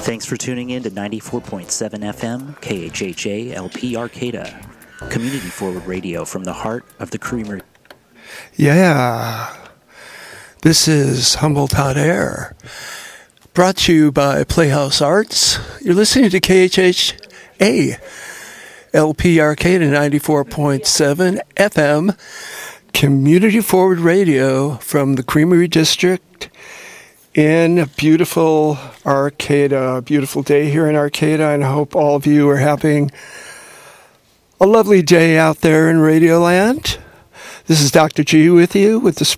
Thanks for tuning in to 94.7 FM, KHHA LP Arcata, community forward radio from the heart of the Creamery. Yeah, this is Humboldt Hot Air, brought to you by Playhouse Arts. You're listening to KHHA LP Arcata 94.7 FM, community forward radio from the Creamery District in beautiful Arcata. Beautiful day here in Arcata, and I hope all of you are having a lovely day out there in Radioland. This is Dr. G with you with the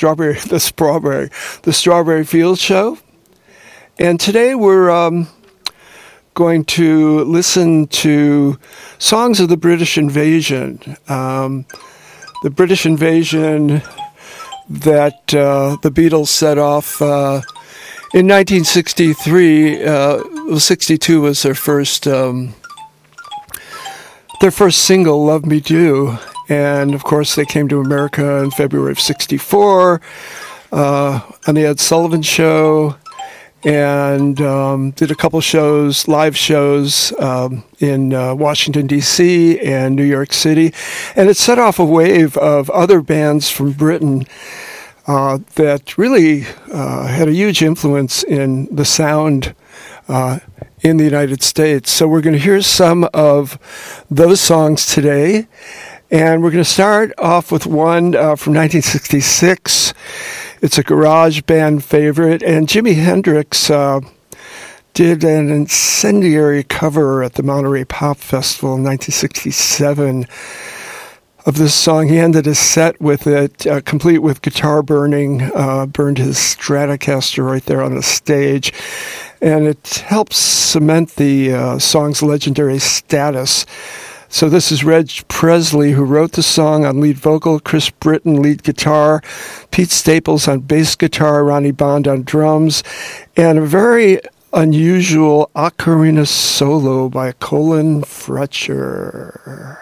Strawberry Fields Show. And today we're going to listen to songs of the British invasion. The British invasion that the Beatles set off in 1963. 62 was their first single, Love Me Do. And, of course, they came to America in February of 64 on the Ed Sullivan Show, and did a couple shows, live shows in Washington, D.C. and New York City. And it set off a wave of other bands from Britain that really had a huge influence in the sound in the United States. So we're going to hear some of those songs today. And we're going to start off with one from 1966. It's a garage band favorite, and Jimi Hendrix did an incendiary cover at the Monterey Pop Festival in 1967 of this song. He ended his set with it, complete with guitar burning, burned his Stratocaster right there on the stage, and it helps cement the song's legendary status. So this is Reg Presley, who wrote the song on lead vocal, Chris Britton lead guitar, Pete Staples on bass guitar, Ronnie Bond on drums, and a very unusual ocarina solo by Colin Fletcher.